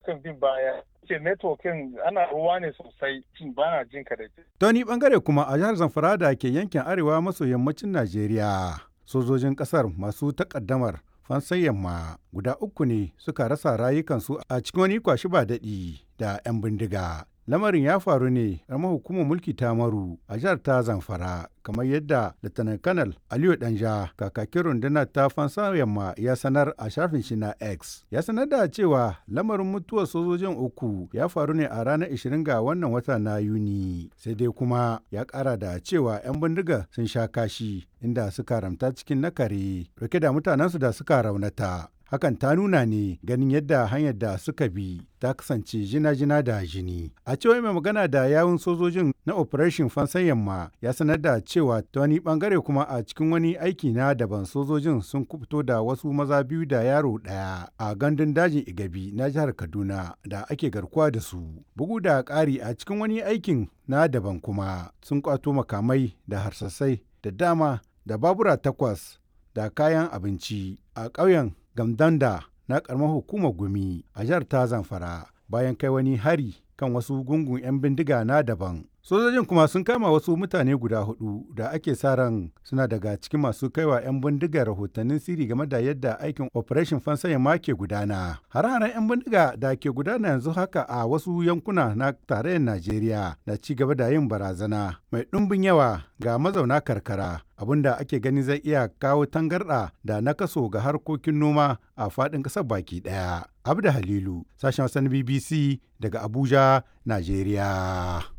kan bin baya. Ce networkin ana ruwa ne sosai, ba na jin ka da ke. Ta wani bangare kuma a jihar Zamfara da ke yankin arewa maso yammacin Najeriya, sojojin ƙasar masu takaddamar fansan yamma guda 3 ne suka rasa rayukansu a cikin wani kwashi ba daɗi da 'yan bindiga. Lamarin ya faru ne a hukumar mulki ta Maru a jihar ta Zamfara, kamar yadda Lieutenant Colonel Aliyu Danja kakakin rundunar ta fansa yamma ya sanar a shafin shi na X. Ya sanar da cewa lamarin mutuwar sojojin 3 ya faru ne a ranar 20 ga wannan wata na Yuni. Sai dai kuma ya ƙara da cewa 'yan bindiga sun sha kashi inda suka ramta cikin nakare dauke da mutanensu da suka raunata. Hakan ta nuna ne ganin yadda hanyar da suka bi ta kasance jina-jina da jini. A cewa mai magana da yawun sojojin na Operation Fansan Yamma ya sanar da cewa ta wani bangare kuma a cikin wani aiki na daban sojojin sun kubuto da wasu maza 2 da yaro 1 a gandun dajin Igabi na jihar Kaduna da ake garkuwa da su. Bugu da ƙari a cikin wani aikin na daban kuma sun kwato makamai da harsasai da dama da babura 8 da kayan abinci a ƙauyen Gamdanda na ƙaramar hukumar Gumi a jihar ta Zamfara bayan kai wani hari kan wasu gungun 'yan bindiga na daban. Sojojin kuma sun kama wasu mutane guda 4 da ake sa ran suna daga cikin masu kaiwa 'yan bindiga rahotannin sirri game da yadda aikin Operation Fansan Yamma ke gudana. Hare-haren 'yan bindiga da ke gudana yanzu haka a wasu yankuna na tarayyar Najeriya na ci gaba da yin barazana mai ɗumbin yawa ga mazauna karkara. Abinda ake gani zai iya kawo tangarɗa da nakaso ga harkokin noma a faɗin ƙasar baki ɗaya. Abda Halilu, sashen Hausa na BBC daga Abuja, Najeriya.